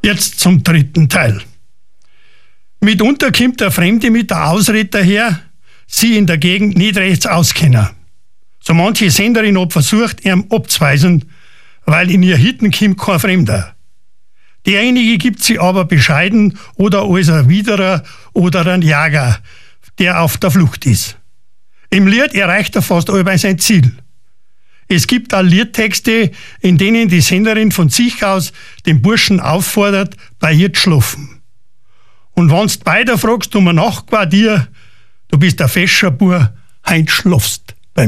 Jetzt zum dritten Teil. Mitunter kommt der Fremde mit der Ausrede daher, sie in der Gegend nicht rechts auskennen. So manche Senderin hat versucht, ihm abzuweisen, weil in ihr Hitten kommt kein Fremder. Derjenige gibt sie aber bescheiden oder als ein Widerer oder ein Jäger, der auf der Flucht ist. Im Lied erreicht er fast allbei sein Ziel. Es gibt auch Liedtexte, in denen die Senderin von sich aus den Burschen auffordert, bei ihr zu schlafen. Und wenn's beide fragst um ein Nachtquartier, du bist ein fescher Bur, heint schlafst.